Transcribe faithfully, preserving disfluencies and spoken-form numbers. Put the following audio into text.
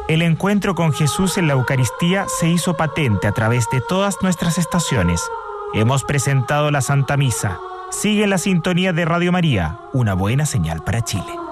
El encuentro con Jesús en la Eucaristía se hizo patente a través de todas nuestras estaciones. Hemos presentado la Santa Misa. Sigue la sintonía de Radio María, una buena señal para Chile.